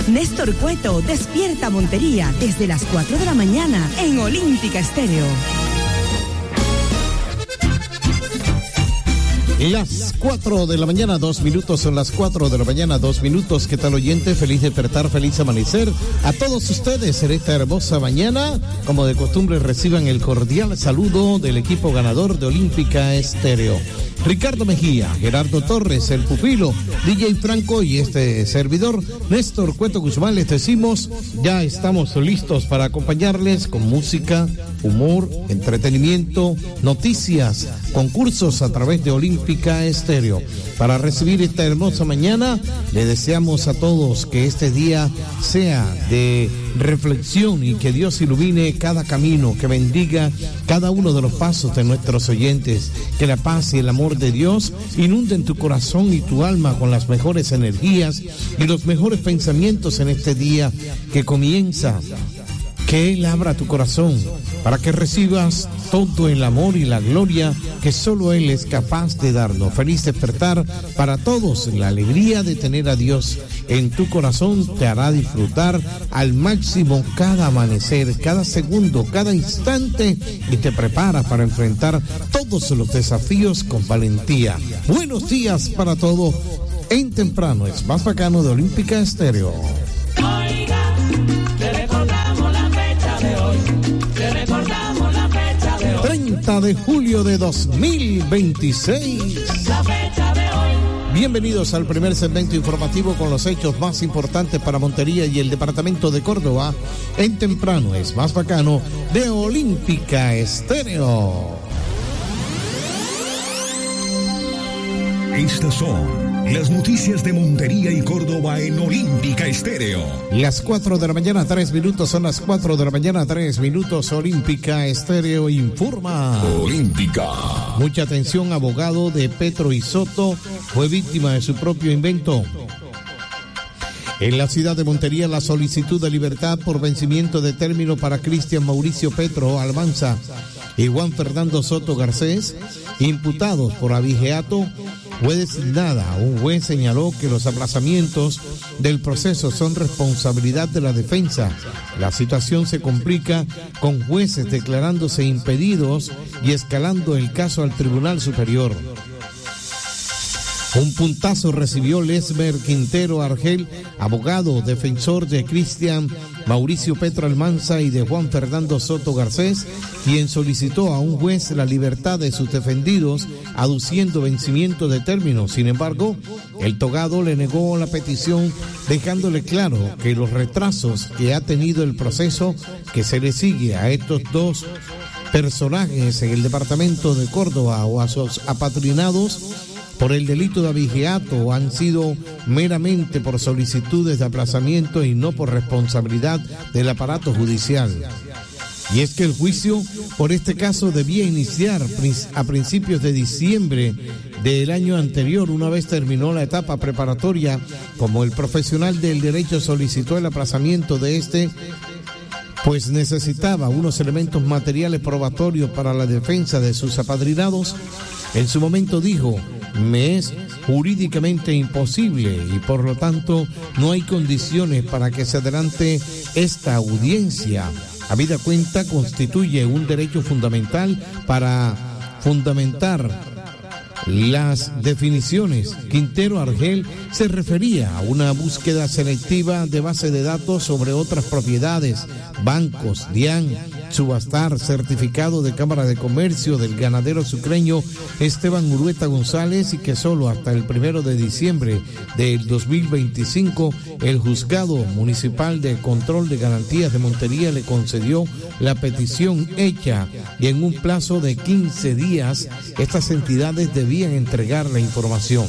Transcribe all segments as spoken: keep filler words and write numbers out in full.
Néstor Cueto despierta Montería desde las cuatro de la mañana en Olímpica Estéreo. Las cuatro de la mañana, dos minutos, son las cuatro de la mañana, dos minutos. ¿Qué tal, oyente? Feliz despertar, feliz amanecer a todos ustedes en esta hermosa mañana. Como de costumbre, reciban el cordial saludo del equipo ganador de Olímpica Estéreo. Ricardo Mejía, Gerardo Torres, el pupilo, D J Franco y este servidor, Néstor Cueto Guzmán, les decimos, ya estamos listos para acompañarles con música, humor, entretenimiento, noticias, concursos a través de Olímpica Estéreo. Para recibir esta hermosa mañana, le deseamos a todos que este día sea de reflexión y que Dios ilumine cada camino, que bendiga cada uno de los pasos de nuestros oyentes, que la paz y el amor de Dios inunden tu corazón y tu alma con las mejores energías y los mejores pensamientos en este día que comienza. Que Él abra tu corazón para que recibas todo el amor y la gloria que solo Él es capaz de darnos. Feliz despertar para todos. La alegría de tener a Dios en tu corazón te hará disfrutar al máximo cada amanecer, cada segundo, cada instante, y te prepara para enfrentar todos los desafíos con valentía. Buenos días para todos. En temprano es más bacano de Olímpica Estéreo. Oiga, te recordamos la fecha de hoy, te recordamos la fecha de hoy. treinta de julio de dos mil veintiséis. La fecha de hoy. Bienvenidos al primer segmento informativo con los hechos más importantes para Montería y el departamento de Córdoba. En temprano es más bacano de Olímpica Estéreo. Estas son las noticias de Montería y Córdoba en Olímpica Estéreo. Las cuatro de la mañana, tres minutos, son las cuatro de la mañana, tres minutos. Olímpica Estéreo informa. Olímpica. Mucha atención, abogado de Petro y Soto fue víctima de su propio invento. En la ciudad de Montería, la solicitud de libertad por vencimiento de término para Cristian Mauricio Petro Almanza y Juan Fernando Soto Garcés, imputados por abigeato, fue designada. Un juez señaló que los aplazamientos del proceso son responsabilidad de la defensa. La situación se complica con jueces declarándose impedidos y escalando el caso al Tribunal Superior. Un puntazo recibió Lesmer Quintero Argel, abogado defensor de Cristian Mauricio Petro Almanza y de Juan Fernando Soto Garcés, quien solicitó a un juez la libertad de sus defendidos, aduciendo vencimiento de término. Sin embargo, el togado le negó la petición, dejándole claro que los retrasos que ha tenido el proceso que se le sigue a estos dos personajes en el departamento de Córdoba o a sus apadrinados por el delito de abigeato han sido meramente por solicitudes de aplazamiento y no por responsabilidad del aparato judicial. Y es que el juicio por este caso debía iniciar a principios de diciembre del año anterior, una vez terminó la etapa preparatoria. Como el profesional del derecho solicitó el aplazamiento de este, pues necesitaba unos elementos materiales probatorios para la defensa de sus apadrinados. En su momento dijo: me es jurídicamente imposible y por lo tanto no hay condiciones para que se adelante esta audiencia. Habida cuenta, constituye un derecho fundamental para fundamentar las definiciones. Quintero Argel se refería a una búsqueda selectiva de base de datos sobre otras propiedades, bancos, DIAN, subastar, certificado de Cámara de Comercio del ganadero sucreño Esteban Urueta González, y que solo hasta el primero de diciembre del dos mil veinticinco el Juzgado Municipal de Control de Garantías de Montería le concedió la petición hecha, y en un plazo de quince días estas entidades debían entregar la información.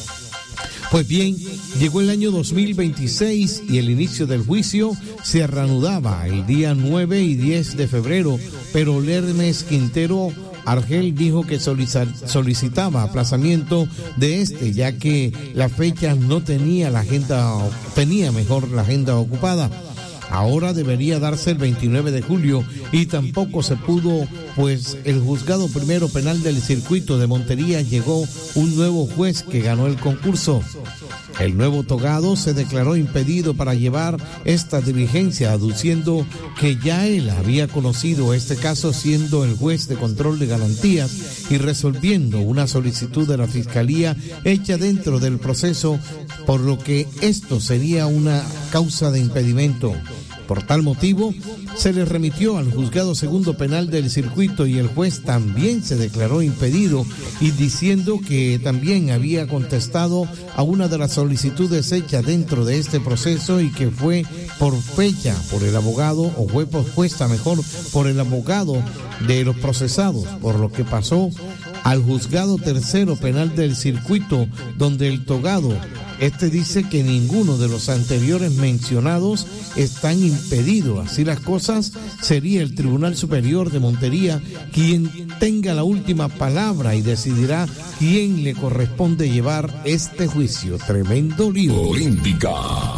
Pues bien, llegó el año dos mil veintiséis y el inicio del juicio se reanudaba el día nueve y diez de febrero, pero Lermes Quintero Argel dijo que solicitaba aplazamiento de este, ya que la fecha no tenía la agenda, tenía mejor la agenda ocupada. Ahora debería darse el veintinueve de julio y tampoco se pudo, pues el juzgado primero penal del circuito de Montería llegó un nuevo juez que ganó el concurso. El nuevo togado se declaró impedido para llevar esta diligencia, aduciendo que ya él había conocido este caso siendo el juez de control de garantías y resolviendo una solicitud de la Fiscalía hecha dentro del proceso, por lo que esto sería una causa de impedimento. Por tal motivo, se le remitió al Juzgado Segundo Penal del Circuito y el juez también se declaró impedido y diciendo que también había contestado a una de las solicitudes hechas dentro de este proceso y que fue por fecha por el abogado, o fue pospuesta mejor por el abogado de los procesados, por lo que pasó al Juzgado Tercero Penal del Circuito, donde el togado Este dice que ninguno de los anteriores mencionados están impedidos. Así las cosas, sería el Tribunal Superior de Montería quien tenga la última palabra y decidirá quién le corresponde llevar este juicio. Tremendo lío. Olímpica.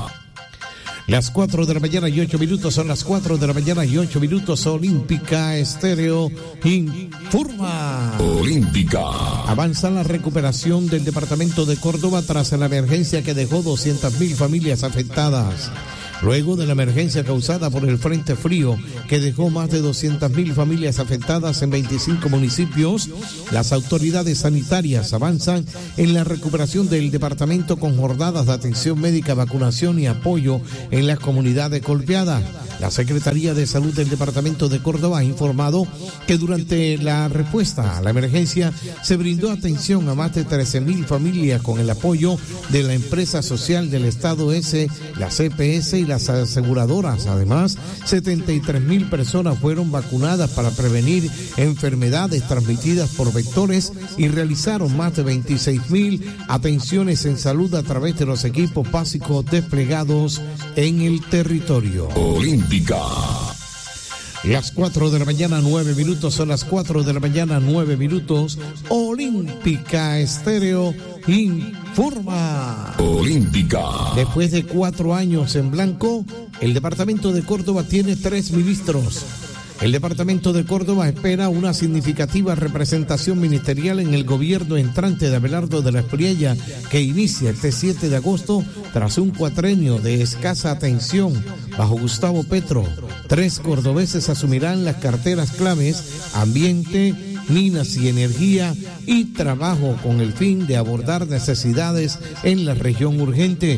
Las cuatro de la mañana y ocho minutos, son las cuatro de la mañana y ocho minutos. Olímpica Estéreo informa. Olímpica. Avanza la recuperación del departamento de Córdoba tras la emergencia que dejó doscientas mil familias afectadas. Luego de la emergencia causada por el Frente Frío, que dejó más de doscientas mil familias afectadas en veinticinco municipios, las autoridades sanitarias avanzan en la recuperación del departamento con jornadas de atención médica, vacunación y apoyo en las comunidades golpeadas. La Secretaría de Salud del departamento de Córdoba ha informado que durante la respuesta a la emergencia se brindó atención a más de trece mil familias con el apoyo de la empresa social del Estado S, la C P S y la las aseguradoras. Además, setenta y tres mil personas fueron vacunadas para prevenir enfermedades transmitidas por vectores y realizaron más de veintiséis mil atenciones en salud a través de los equipos básicos desplegados en el territorio. Olímpica. Las cuatro de la mañana, nueve minutos, son las cuatro de la mañana, nueve minutos. Olímpica Estéreo informa. Olímpica. Después de cuatro años en blanco, el departamento de Córdoba tiene tres ministros. El departamento de Córdoba espera una significativa representación ministerial en el gobierno entrante de Abelardo de la Espriella, que inicia este siete de agosto tras un cuatrenio de escasa atención bajo Gustavo Petro. Tres cordobeses asumirán las carteras claves: ambiente, minas y energía, y trabajo, con el fin de abordar necesidades en la región urgente.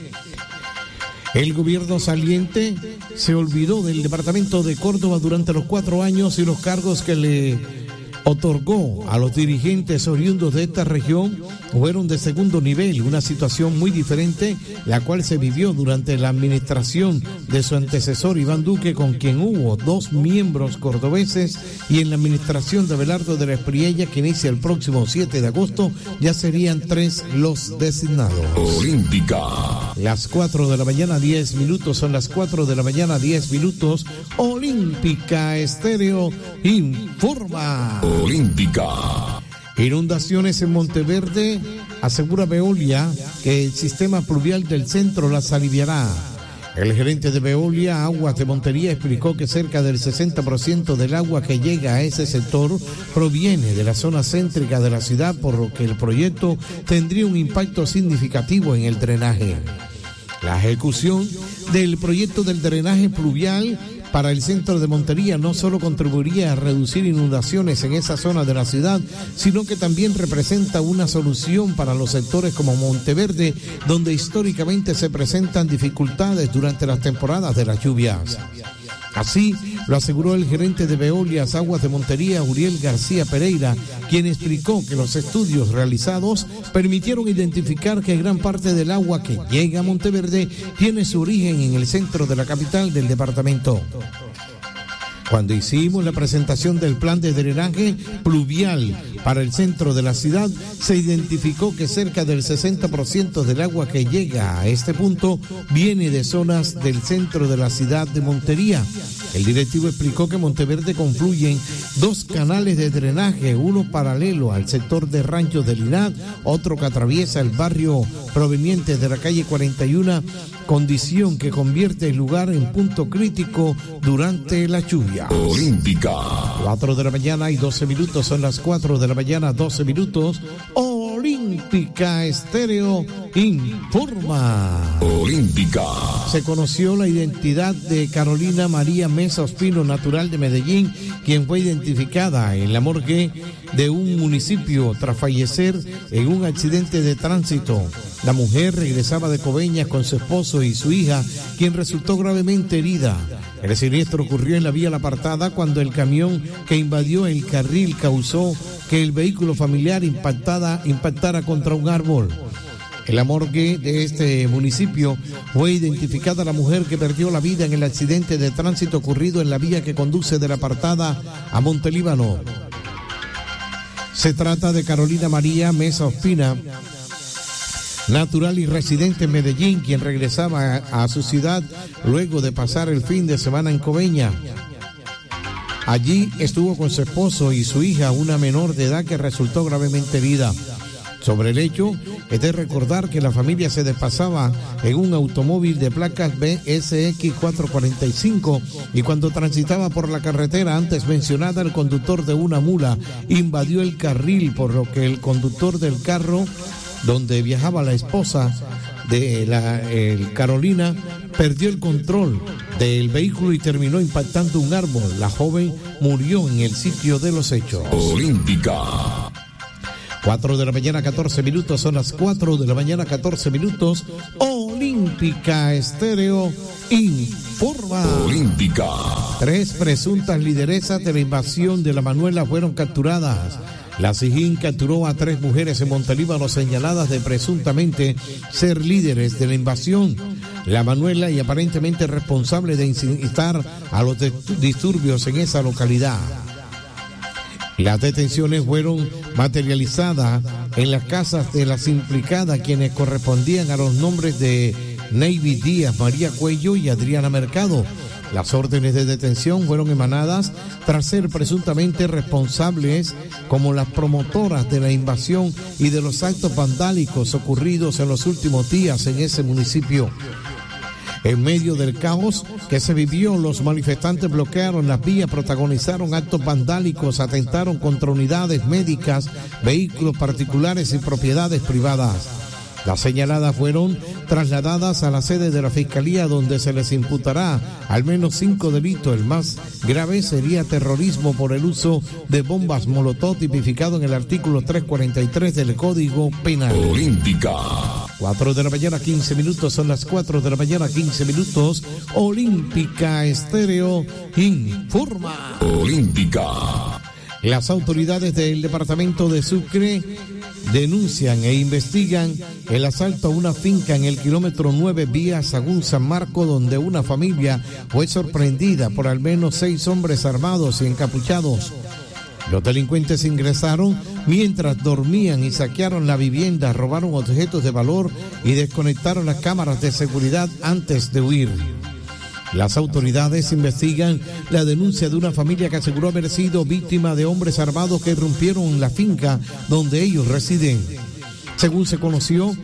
El gobierno saliente se olvidó del departamento de Córdoba durante los cuatro años y los cargos que le otorgó a los dirigentes oriundos de esta región fueron de segundo nivel, una situación muy diferente, la cual se vivió durante la administración de su antecesor Iván Duque, con quien hubo dos miembros cordobeses, y en la administración de Abelardo de la Espriella, que inicia el próximo siete de agosto, ya serían tres los designados. Olímpica. Las cuatro de la mañana, diez minutos, son las cuatro de la mañana, diez minutos. Olímpica Estéreo informa. Olímpica. Inundaciones en Monteverde, asegura Veolia que el sistema pluvial del centro las aliviará. El gerente de Veolia, Aguas de Montería, explicó que cerca del sesenta por ciento del agua que llega a ese sector proviene de la zona céntrica de la ciudad, por lo que el proyecto tendría un impacto significativo en el drenaje. La ejecución del proyecto del drenaje pluvial para el centro de Montería no solo contribuiría a reducir inundaciones en esa zona de la ciudad, sino que también representa una solución para los sectores como Monteverde, donde históricamente se presentan dificultades durante las temporadas de las lluvias. Así lo aseguró el gerente de Veolia Aguas de Montería, Uriel García Pereira, quien explicó que los estudios realizados permitieron identificar que gran parte del agua que llega a Monteverde tiene su origen en el centro de la capital del departamento. Cuando hicimos la presentación del plan de drenaje pluvial para el centro de la ciudad, se identificó que cerca del sesenta por ciento del agua que llega a este punto viene de zonas del centro de la ciudad de Montería. El directivo explicó que Monteverde confluyen dos canales de drenaje, uno paralelo al sector de Rancho del Linat, otro que atraviesa el barrio proveniente de la calle cuarenta y uno, condición que convierte el lugar en punto crítico durante la lluvia. Olímpica. cuatro de la mañana y doce minutos, son las cuatro de la mañana, doce minutos. Olímpica Olímpica Estéreo informa. Olímpica. Se conoció la identidad de Carolina María Mesa Ospino, natural de Medellín, quien fue identificada en la morgue de un municipio tras fallecer en un accidente de tránsito. La mujer regresaba de Coveñas con su esposo y su hija, quien resultó gravemente herida. El siniestro ocurrió en la vía La Apartada cuando el camión que invadió el carril causó que el vehículo familiar impactada, impactara contra un árbol. En la morgue de este municipio fue identificada la mujer que perdió la vida en el accidente de tránsito ocurrido en la vía que conduce de La Apartada a Montelíbano. Se trata de Carolina María Mesa Ospina, natural y residente en Medellín, quien regresaba a, a su ciudad luego de pasar el fin de semana en Coveña. Allí estuvo con su esposo y su hija, una menor de edad que resultó gravemente herida. Sobre el hecho, es de recordar que la familia se desplazaba en un automóvil de placas B S X cuatrocientos cuarenta y cinco y cuando transitaba por la carretera antes mencionada, el conductor de una mula invadió el carril, por lo que el conductor del carro donde viajaba la esposa de la el Carolina perdió el control del vehículo y terminó impactando un árbol. La joven murió en el sitio de los hechos. Olímpica. cuatro de la mañana, catorce minutos, son las cuatro de la mañana, catorce minutos. Olímpica Estéreo informa. Olímpica. Tres presuntas lideresas de la invasión de La Manuela fueron capturadas. La SIJIN capturó a tres mujeres en Montelíbano señaladas de presuntamente ser líderes de la invasión La Manuela y aparentemente responsable de incitar a los disturbios en esa localidad. Las detenciones fueron materializadas en las casas de las implicadas, quienes correspondían a los nombres de Navy Díaz, María Cuello y Adriana Mercado. Las órdenes de detención fueron emanadas tras ser presuntamente responsables como las promotoras de la invasión y de los actos vandálicos ocurridos en los últimos días en ese municipio. En medio del caos que se vivió, los manifestantes bloquearon las vías, protagonizaron actos vandálicos, atentaron contra unidades médicas, vehículos particulares y propiedades privadas. Las señaladas fueron trasladadas a la sede de la Fiscalía, donde se les imputará al menos cinco delitos. El más grave sería terrorismo por el uso de bombas molotov, tipificado en el artículo trescientos cuarenta y tres del Código Penal. Olímpica. cuatro de la mañana, quince minutos, son las cuatro de la mañana, quince minutos. Olímpica Estéreo informa. Olímpica. Las autoridades del departamento de Sucre denuncian e investigan el asalto a una finca en el kilómetro nueve vía Sagún San Marco, donde una familia fue sorprendida por al menos seis hombres armados y encapuchados. Los delincuentes ingresaron mientras dormían y saquearon la vivienda, robaron objetos de valor y desconectaron las cámaras de seguridad antes de huir. Las autoridades investigan la denuncia de una familia que aseguró haber sido víctima de hombres armados que irrumpieron la finca donde ellos residen. Según se conoció,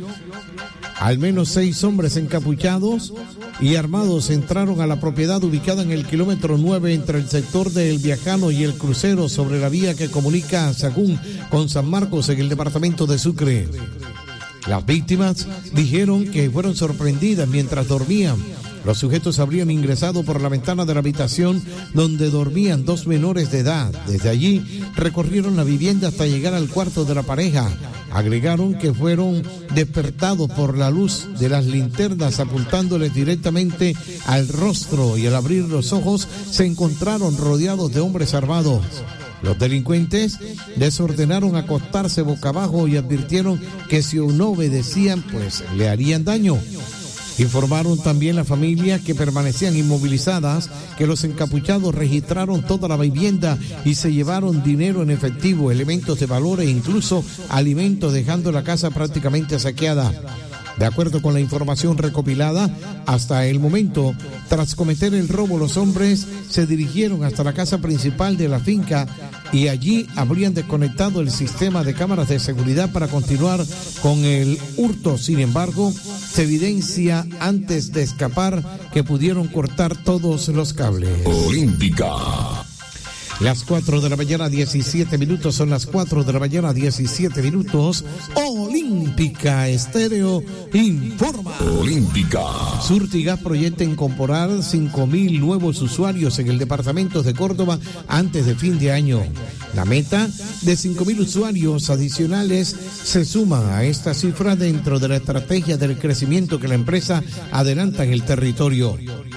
al menos seis hombres encapuchados y armados entraron a la propiedad ubicada en el kilómetro nueve entre el sector de El Viajano y el crucero sobre la vía que comunica a Sagún con San Marcos en el departamento de Sucre. Las víctimas dijeron que fueron sorprendidas mientras dormían. Los sujetos habrían ingresado por la ventana de la habitación donde dormían dos menores de edad. Desde allí recorrieron la vivienda hasta llegar al cuarto de la pareja. Agregaron que fueron despertados por la luz de las linternas apuntándoles directamente al rostro, y al abrir los ojos se encontraron rodeados de hombres armados. Los delincuentes desordenaron acostarse boca abajo y advirtieron que si no obedecían, pues le harían daño. Informaron también la familia, que permanecían inmovilizadas, que los encapuchados registraron toda la vivienda y se llevaron dinero en efectivo, elementos de valor e incluso alimentos, dejando la casa prácticamente saqueada. De acuerdo con la información recopilada hasta el momento, tras cometer el robo, los hombres se dirigieron hasta la casa principal de la finca y allí habrían desconectado el sistema de cámaras de seguridad para continuar con el hurto. Sin embargo, se evidencia antes de escapar que pudieron cortar todos los cables. Olímpica. Las cuatro de la mañana, diecisiete minutos, son las cuatro de la mañana, diecisiete minutos. Olímpica Estéreo informa. Olímpica. Surtigas proyecta incorporar cinco mil nuevos usuarios en el departamento de Córdoba antes de fin de año. La meta de cinco mil usuarios adicionales se suma a esta cifra dentro de la estrategia del crecimiento que la empresa adelanta en el territorio.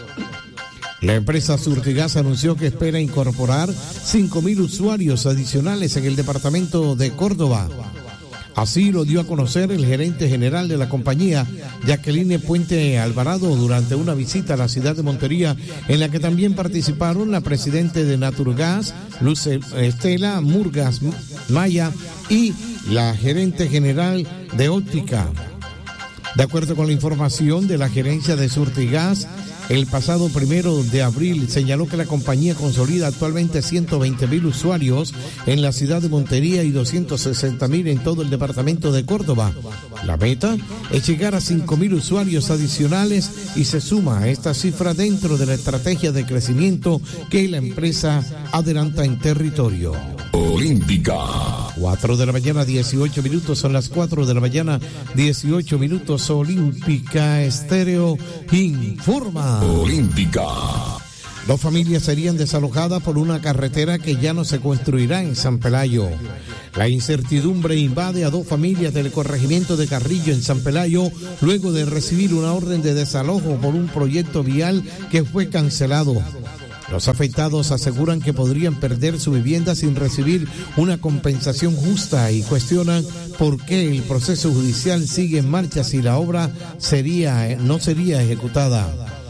La empresa Surtigas anunció que espera incorporar cinco mil usuarios adicionales en el departamento de Córdoba. Así lo dio a conocer el gerente general de la compañía, Jacqueline Puente Alvarado, durante una visita a la ciudad de Montería, en la que también participaron la presidente de Naturgas, Luz Estela Murgas Maya, y la gerente general de Óptica. De acuerdo con la información de la gerencia de Surtigas, el pasado primero de abril señaló que la compañía consolida actualmente ciento veinte mil usuarios en la ciudad de Montería y doscientos sesenta mil en todo el departamento de Córdoba. La meta es llegar a cinco mil usuarios adicionales y se suma a esta cifra dentro de la estrategia de crecimiento que la empresa adelanta en territorio. Olímpica. cuatro de la mañana, dieciocho minutos, son las cuatro de la mañana, dieciocho minutos. Olímpica Estéreo informa. Olímpica. Dos familias serían desalojadas por una carretera que ya no se construirá en San Pelayo. La incertidumbre invade a dos familias del corregimiento de Carrillo en San Pelayo luego de recibir una orden de desalojo por un proyecto vial que fue cancelado. Los afectados aseguran que podrían perder su vivienda sin recibir una compensación justa y cuestionan por qué el proceso judicial sigue en marcha si la obra sería, no sería ejecutada.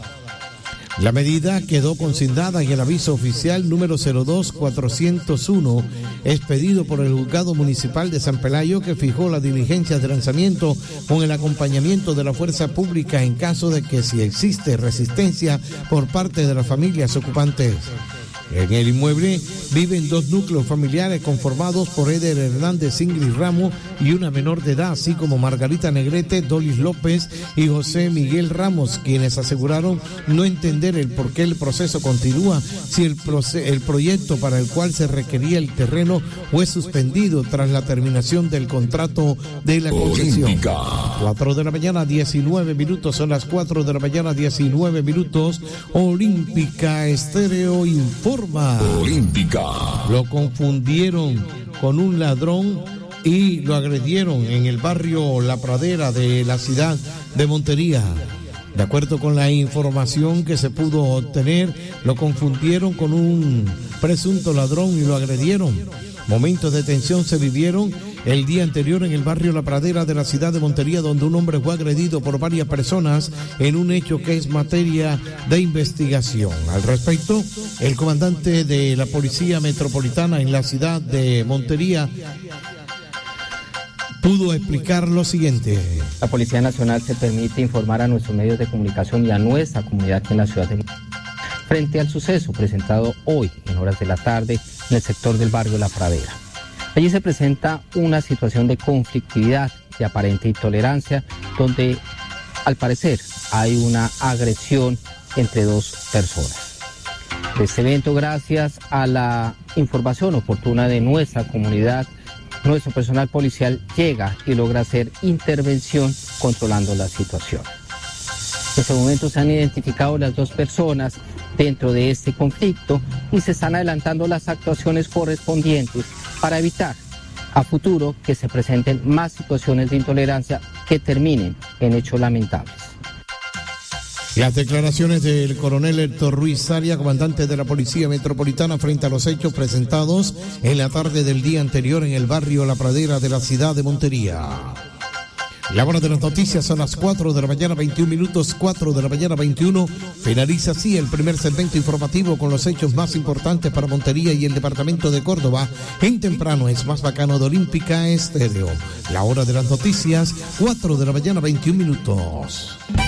La medida quedó consignada en el aviso oficial número cero dos cuatrocientos uno, expedido por el Juzgado Municipal de San Pelayo, que fijó las diligencias de lanzamiento con el acompañamiento de la fuerza pública en caso de que si existe resistencia por parte de las familias ocupantes. En el inmueble viven dos núcleos familiares conformados por Eder Hernández, Ingrid Ramos y una menor de edad, así como Margarita Negrete, Dolis López y José Miguel Ramos, quienes aseguraron no entender el por qué el proceso continúa si el, proce- el proyecto para el cual se requería el terreno fue suspendido tras la terminación del contrato de la concesión. cuatro de la mañana, diecinueve minutos, son las cuatro de la mañana, diecinueve minutos. Olímpica Estéreo informa. Olímpica. Lo confundieron con un ladrón y lo agredieron en el barrio La Pradera de la ciudad de Montería. De acuerdo con la información que se pudo obtener, lo confundieron con un presunto ladrón y lo agredieron. Momentos de tensión se vivieron el día anterior en el barrio La Pradera de la ciudad de Montería, donde un hombre fue agredido por varias personas en un hecho que es materia de investigación. Al respecto, el comandante de la Policía Metropolitana en la ciudad de Montería pudo explicar lo siguiente. La Policía Nacional se permite informar a nuestros medios de comunicación y a nuestra comunidad aquí en la ciudad de Montería frente al suceso presentado hoy en horas de la tarde en el sector del barrio La Pradera. Allí se presenta una situación de conflictividad, de aparente intolerancia, donde al parecer hay una agresión entre dos personas. De este evento, gracias a la información oportuna de nuestra comunidad, nuestro personal policial llega y logra hacer intervención controlando la situación. En este momento se han identificado las dos personas dentro de este conflicto y se están adelantando las actuaciones correspondientes para evitar a futuro que se presenten más situaciones de intolerancia que terminen en hechos lamentables. Las declaraciones del coronel Héctor Ruiz Aria, comandante de la Policía Metropolitana, frente a los hechos presentados en la tarde del día anterior en el barrio La Pradera de la ciudad de Montería. La hora de las noticias son las cuatro de la mañana, veintiún minutos, cuatro de la mañana, veintiuno. Finaliza así el primer segmento informativo con los hechos más importantes para Montería y el departamento de Córdoba. En temprano es más bacano de Olímpica Estéreo. La hora de las noticias, cuatro de la mañana, veintiún minutos.